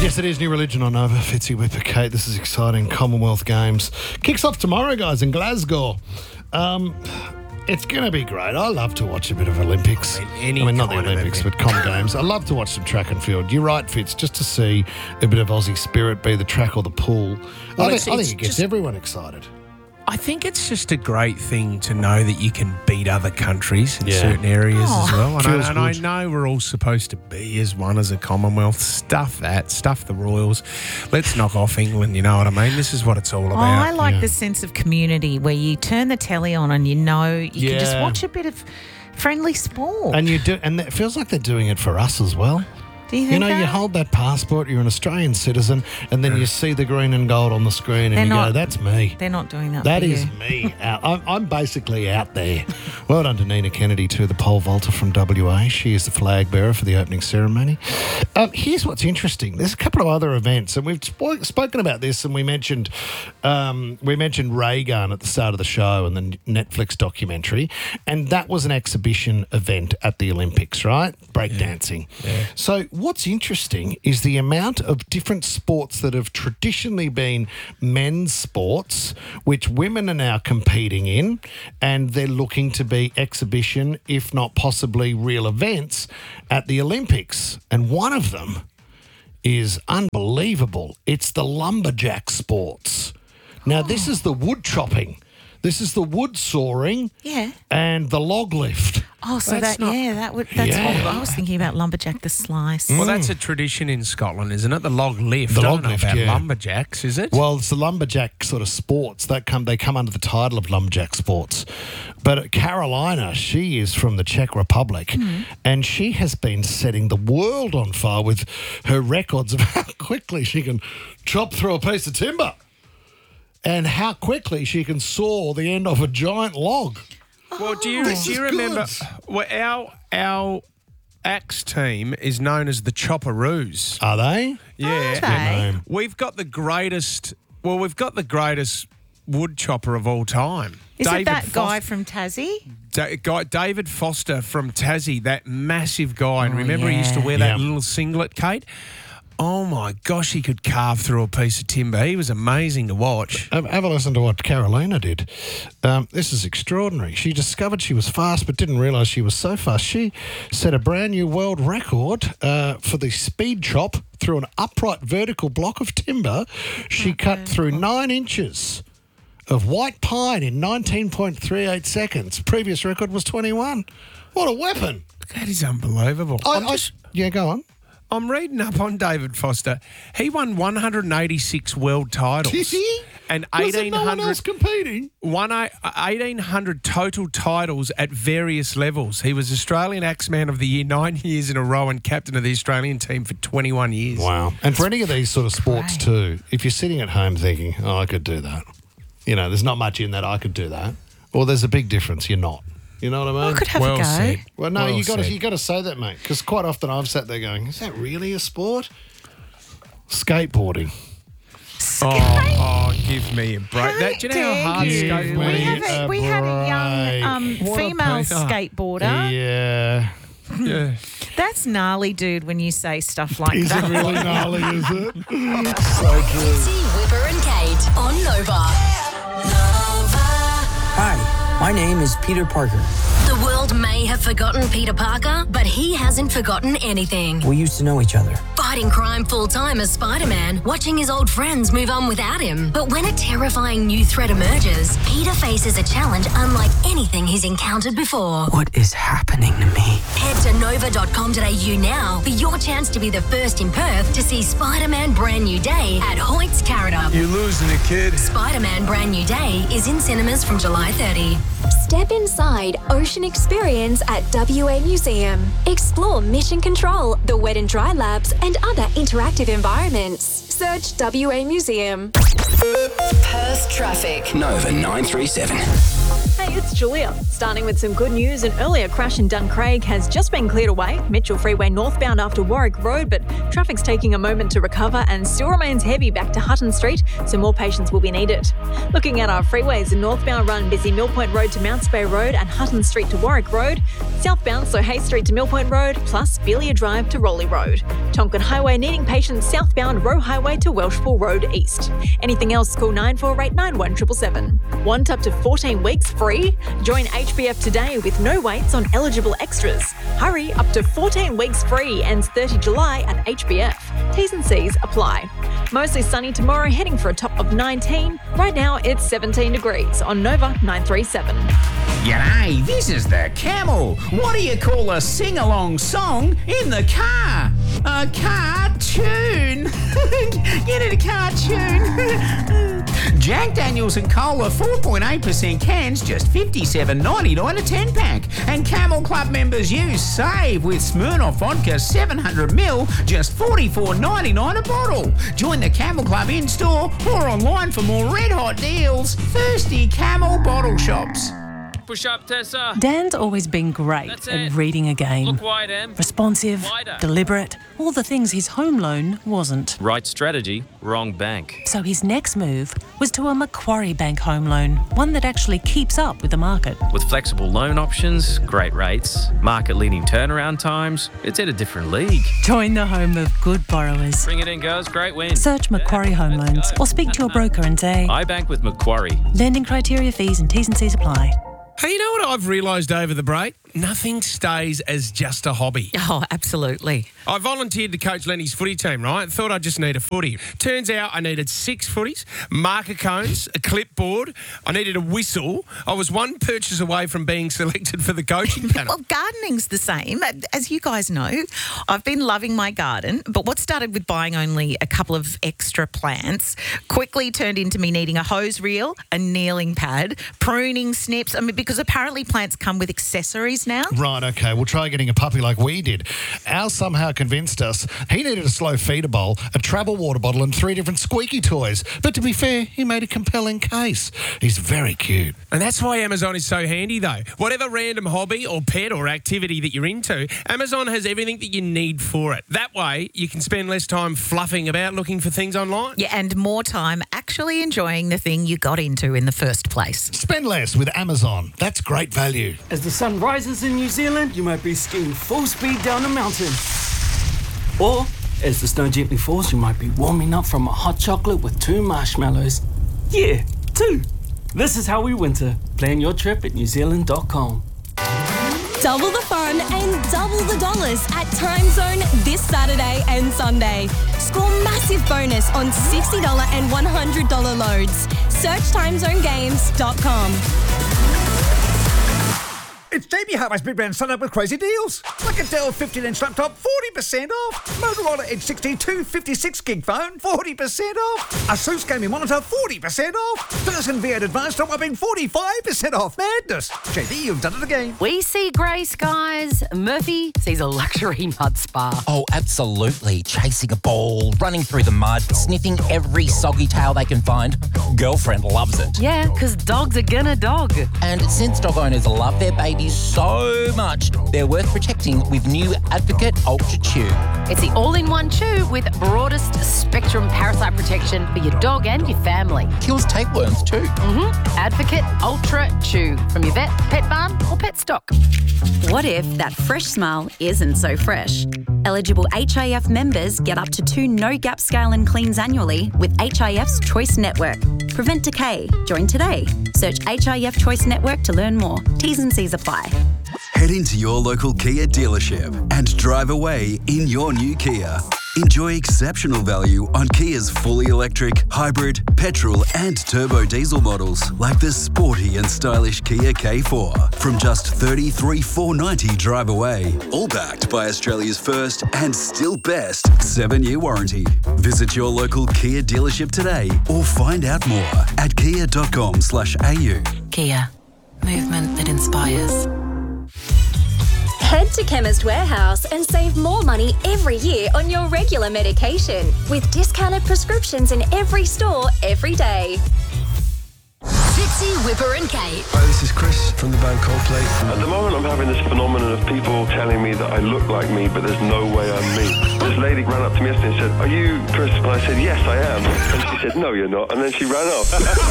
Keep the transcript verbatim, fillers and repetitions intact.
Yes, it is New Religion on Nova. Fitzy, Whipper, Kate. This is exciting. Commonwealth Games kicks off tomorrow, guys, in Glasgow. Um, it's going to be great. I love to watch a bit of Olympics. I mean, any I mean, not the kind of Olympics, event. but Com Games. I love to watch some track and field. You're right, Fitz, just to see a bit of Aussie spirit, be the track or the pool. Well, I, it's- think, I it's think it gets just- everyone excited. I think it's just a great thing to know that you can beat other countries in Yeah. certain areas Oh. as well. And, Feels I, and I good. know we're all supposed to be as one as a Commonwealth. Stuff that. Stuff the Royals. Let's knock off England, you know what I mean? This is what it's all Oh, about. I like Yeah. the sense of community where you turn the telly on and you know you can just Yeah. watch a bit of friendly sport. And you do, and it feels like they're doing it for us as well. Do you think You know, that? you hold that passport, you're an Australian citizen, and then you see the green and gold on the screen and They're you go, not- that's me. They're not doing that That for is you. me. Out. I'm, I'm basically out there. Well done to Nina Kennedy, too, the pole vaulter from W A. She is the flag bearer for the opening ceremony. Um, here's what's interesting. There's a couple of other events, and we've spo- spoken about this, and we mentioned um, we mentioned Raygun at the start of the show and the Netflix documentary, and that was an exhibition event at the Olympics, right? Breakdancing. So what's interesting is the amount of different sports that have traditionally been men's sports, which women are now competing in, and they're looking to be exhibition, if not possibly real events, at the Olympics. And one of them is unbelievable. It's the lumberjack sports. Now, this is the wood chopping. This is the wood sawing Yeah. and the log lift. Oh, so That's that not- yeah, that would that's Yeah. what I was thinking about lumberjack the slice. Well, that's a tradition in Scotland, isn't it? The log lift. The I don't log know lift, about yeah. lumberjacks, is it? Well, it's the lumberjack sort of sports that come. They come under the title of lumberjack sports. But Carolina, she is from the Czech Republic, and she has been setting the world on fire with her records of how quickly she can chop through a piece of timber, and how quickly she can saw the end of a giant log. Well, do you, This do is you remember? good. Well, our our axe team is known as the Chopperoos. Are they? Yeah, they? and we've got the greatest. Well, we've got the greatest wood chopper of all time. Is it that Fos- guy from Tassie? Da- guy David Foster from Tassie, that massive guy. And Oh, remember, he used to yeah. wear that Yeah. little singlet, Kate. Oh my gosh, he could carve through a piece of timber. He was amazing to watch. Have, have a listen to what Carolina did. Um, this is extraordinary. She discovered she was fast, but didn't realise she was so fast. She set a brand new world record uh, for the speed chop through an upright vertical block of timber. She cut through nine inches of white pine in nineteen point three eight seconds. Previous record was twenty-one. What a weapon! That is unbelievable. I, I'm I- just- yeah, go on. I'm reading up on David Foster. He won one hundred eighty-six world titles. Did he? And Was there eighteen no one hundred else competing? One uh, eighteen hundred total titles at various levels. He was Australian Axeman of the Year nine years in a row and captain of the Australian team for twenty-one years. Wow. And for any of these sort of sports Great. too, if you're sitting at home thinking, oh, I could do that. You know, there's not much in that I could do that. Or there's a big difference, you're not. You know what I mean? I could have Well a go. said. well, no, Well you got to said. you got to say that, mate, because quite often I've sat there going, is that really a sport? Skateboarding. Oh, oh, give me a break. That, do you know how hard dare you? skateboarding We, me have a a, we had a young um, What a female pain. skateboarder. Yeah. Yeah. That's gnarly, dude, when you say stuff like Is that. it really gnarly, is it? So true. Fitzy, Whipper and Kate on Nova. Hi, my name is Peter Parker. The world may have forgotten Peter Parker, but he hasn't forgotten anything. We used to know each other. Fighting crime full-time as Spider-Man, watching his old friends move on without him. But when a terrifying new threat emerges, Peter faces a challenge unlike anything he's encountered before. What is happening to me? Head to nova dot com dot a u now for your chance to be the first in Perth to see Spider-Man Brand New Day at Hoyt's Carrot. You're losing it, kid. Spider-Man Brand New Day is in cinemas from July thirtieth. Step inside Ocean Experience at W A Museum. Explore Mission Control, the Wet and Dry Labs, and other interactive environments. Search W A Museum. Perth traffic. Nova nine three seven. Hey, it's Julia. Starting with some good news, an earlier crash in Duncraig has just been cleared away. Mitchell Freeway northbound after Warwick Road, but traffic's taking a moment to recover and still remains heavy back to Hutton Street, so more patience will be needed. Looking at our freeways, northbound run busy Mill Point Road to Mounts Bay Road and Hutton Street to Warwick Road. Southbound, so Hay Street to Mill Point Road, plus Belia Drive to Rowley Road. Tonkin Highway needing patience southbound Roe Highway to Welshpool Road East. Anything else, call nine four eight nine one seven seven seven. Want up to fourteen weeks free? Join H B F today with no waits on eligible extras. Hurry, up to fourteen weeks free, ends thirtieth of July at H B F. T's and C's apply. Mostly sunny tomorrow, heading for a top of nineteen. Right now it's seventeen degrees on Nova nine three seven. G'day, this is the Camel. What do you call a sing-along song in the car? A cartoon. Get it, a cartoon. Jack Daniels and Cola four point eight percent cans, just fifty-seven ninety-nine a ten pack. And Camel Club members use Save with Smirnoff Vodka seven hundred milliliters, just forty-four ninety-nine a bottle. Join the Camel Club in-store or online for more red-hot deals. Thirsty Camel Bottle Shops. Push up, Tessa. Dan's always been great That's at it. reading a game. Look wide, Em. Responsive, Wider. deliberate, all the things his home loan wasn't. Right strategy, wrong bank. So his next move was to a Macquarie Bank home loan, one that actually keeps up with the market. With flexible loan options, great rates, market-leading turnaround times, it's at a different league. Join the home of good borrowers. Bring it in, girls. Great win. Search Macquarie Yeah, Home let's Loans go. or speak to your broker and say, I bank with Macquarie. lending criteria, fees and T's and C's apply. Hey, you know what I've realised over the break? Nothing stays as just a hobby. Oh, absolutely. I volunteered to coach Lenny's footy team, right? Thought I just need a footy. Turns out I needed six footies, marker cones, a clipboard. I needed a whistle. I was one purchase away from being selected for the coaching panel. Well, gardening's the same. As you guys know, I've been loving my garden, but what started with buying only a couple of extra plants quickly turned into me needing a hose reel, a kneeling pad, pruning snips. I mean, because apparently plants come with accessories now. Right, okay. We'll try getting a puppy like we did. Al somehow convinced us he needed a slow feeder bowl, a travel water bottle and three different squeaky toys. But to be fair, he made a compelling case. He's very cute. And that's why Amazon is so handy, though. Whatever random hobby or pet or activity that you're into, Amazon has everything that you need for it. That way, you can spend less time fluffing about looking for things online. Yeah, and more time actually enjoying the thing you got into in the first place. Spend less with Amazon. That's great value. As the sun rises in New Zealand, you might be skiing full speed down a mountain. Or, as the snow gently falls, you might be warming up from a hot chocolate with two marshmallows. Yeah, two. This is how we winter. Plan your trip at new zealand dot com. Double the fun and double the dollars at Time Zone this Saturday and Sunday. Score massive bonus on sixty dollars and one hundred dollars loads. Search time zone games dot com. It's J B Hi-Fi's Big Brand Sun Up with crazy deals. Like a Dell fifteen inch laptop, forty percent off. Motorola Edge sixty-two fifty-six gig phone, forty percent off. Asus gaming monitor, forty percent off. Dyson V eight Advanced top whopping forty-five percent off. Madness. J B, you've done it again. We see grey skies. Murphy sees a luxury mud spa. Oh, absolutely. Chasing a ball, running through the mud, sniffing every soggy tail they can find. Girlfriend loves it. Yeah, because dogs are gonna dog. And since dog owners love their babies so much, they're worth protecting with new Advocate Ultra Chew. It's the all-in-one chew with broadest spectrum parasite protection for your dog and your family. Kills tapeworms too. Mm-hmm. Advocate Ultra Chew from your vet, pet barn or pet stock. What if that fresh smile isn't so fresh? Eligible H I F members get up to two no-gap scale and cleans annually with H I F's Choice Network. Prevent decay. Join today. Search H I F Choice Network to learn more. T's and C's apply. Head into your local Kia dealership and drive away in your new Kia. Enjoy exceptional value on Kia's fully electric, hybrid, petrol and turbo diesel models like the sporty and stylish Kia K four from just thirty-three thousand four hundred ninety dollars drive away. All backed by Australia's first and still best seven-year warranty. Visit your local Kia dealership today or find out more at kia dot com slash a u. Kia. Movement that inspires. Head to Chemist Warehouse and save more money every year on your regular medication with discounted prescriptions in every store every day. Fixie Whipper and Kate. Hi, this is Chris from the band Coldplay. At the moment, I'm having this phenomenon of people telling me that I look like me, but there's no way I'm me. This lady ran up to me yesterday and said, "Are you Chris?" And I said, "Yes, I am." And she said, "No, you're not." And then she ran off.